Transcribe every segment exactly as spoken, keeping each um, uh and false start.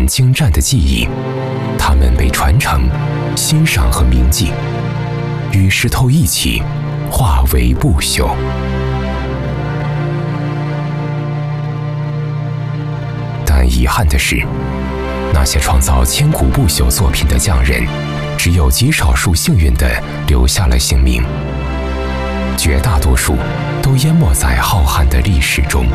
精湛的技艺，它们被传承、欣赏和铭记，与石头一起化为不朽。但遗憾的是，那些创造千古不朽作品的匠人，只有极少数幸运地留下了姓名，绝大多数都淹没在浩瀚的历史中。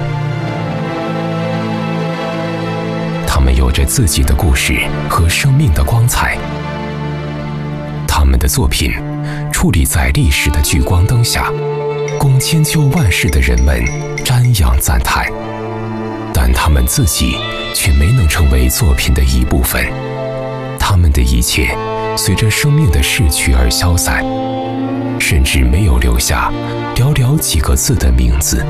他们有着自己的故事和生命的光彩，他们的作品矗立在历史的聚光灯下，供千秋万世的人们瞻仰赞叹。但他们自己却没能成为作品的一部分，他们的一切随着生命的逝去而消散，甚至没有留下寥寥几个字的名字。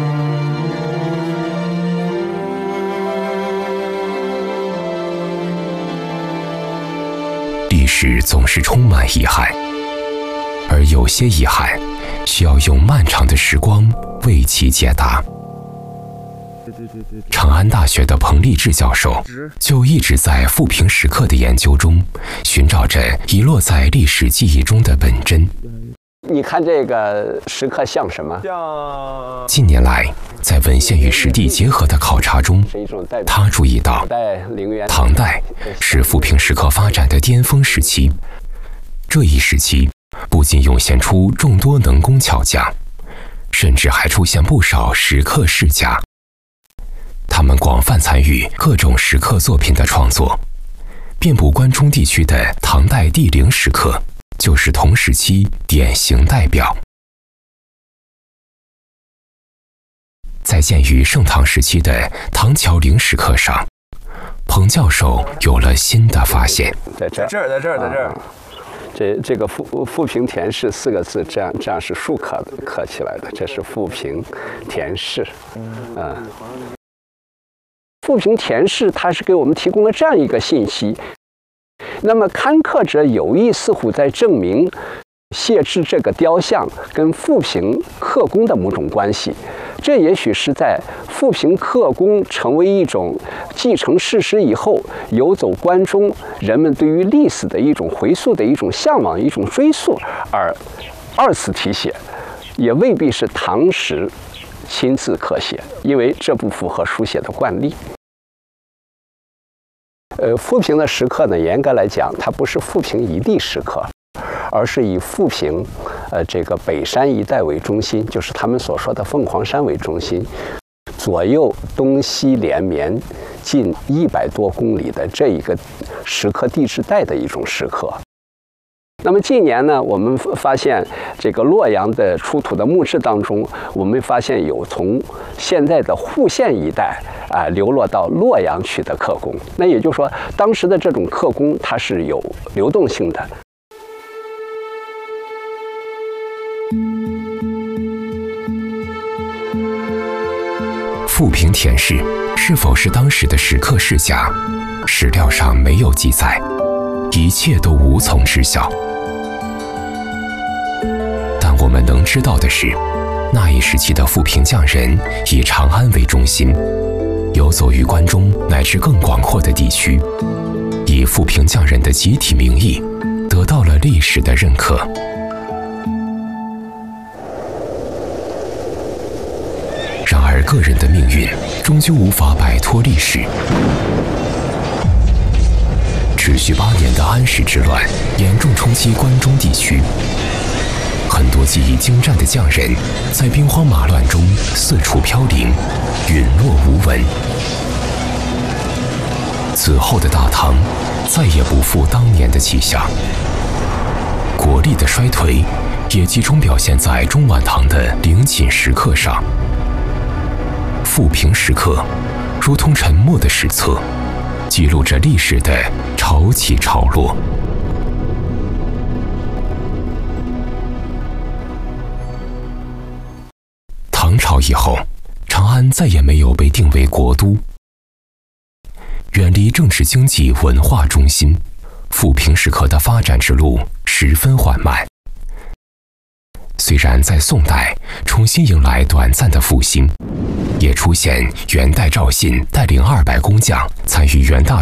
历史总是充满遗憾，而有些遗憾需要用漫长的时光为其解答。长安大学的彭立志教授就一直在富平石刻的研究中，寻找着遗落在历史记忆中的本真。 你看这个石刻像什么？ 像近年来，在文献与实地结合的考察中，他注意到，唐代是富平石刻发展的巅峰时期。这一时期不仅涌现出众多能工巧匠，甚至还出现不少石刻世家。他们广泛参与各种石刻作品的创作，遍布关中地区的唐代帝陵石刻就是同时期典型代表。在建于盛唐时期的唐桥陵石刻上，彭教授有了新的发现。 在这儿， 这儿，在这儿，在这儿。啊这这个富富平田氏四个字，这样这样是竖刻的刻起来的，这是富平田氏，嗯。富平田氏，它是给我们提供了这样一个信息。那么刊刻者有意似乎在证明谢志这个雕像跟富平刻工的某种关系。这也许是在富平刻工成为一种继承事实以后，游走关中人们对于历史的一种回溯的一种向往、一种追溯而二次题写，也未必是唐时亲自刻写，因为这不符合书写的惯例。呃，富平的石刻呢，严格来讲，它不是富平一地石刻，而是以富平，呃，这个北山一带为中心，就是他们所说的凤凰山为中心，左右东西连绵近一百多公里的这一个石刻地质带的一种石刻。那么近年呢，我们发现这个洛阳的出土的墓志当中，我们发现有从现在的户县一带啊流落到洛阳去的刻工。那也就是说，当时的这种刻工它是有流动性的。 富平田氏是否是当时的石刻世家，史料上没有记载，一切都无从知晓。但我们能知道的是，那一时期的富平匠人以长安为中心，游走于关中乃至更广阔的地区，以富平匠人的集体名义得到了历史的认可。然而个人的命运终究无法摆脱历史。持续八年的安史之乱严重冲击关中地区，很多技艺精湛的匠人在兵荒马乱中四处飘零，陨落无闻。此后的大唐再也不复当年的气象，国力的衰退也集中表现在中晚唐的陵寝石刻上。富平石刻如同沉默的史册，记录着历史的潮起潮落。唐朝以后，长安再也没有被定为国都，远离政治、经济、文化中心，富平石刻的发展之路十分缓慢。虽然在宋代重新迎来短暂的复兴，也出现元代赵信带领二百工匠参与元大